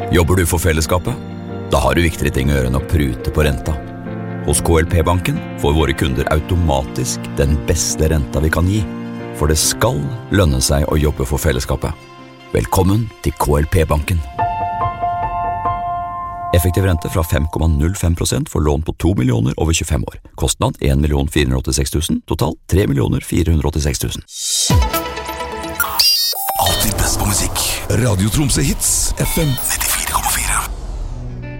Jobber du for fellesskapet? Da har du viktigere ting å gjøre enn å prute på renta. Hos KLP-banken får våre kunder automatisk den beste renta vi kan gi. For det skal lønne seg å jobbe for fellesskapet. Velkommen til KLP-banken. Effektiv rente fra 5,05% for lån på 2 millioner over 25 år. Kostnad 1 486 000, total 3 486 000. Alltid best på musikk. Radio Tromsø Hits, FM 95.